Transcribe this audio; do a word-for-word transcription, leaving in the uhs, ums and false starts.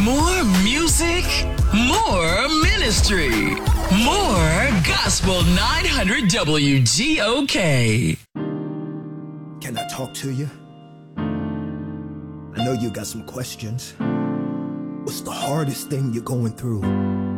More music, more ministry, more Gospel nine hundred W G O K. Can I talk to you? I know you got some questions. What's the hardest thing you're going through?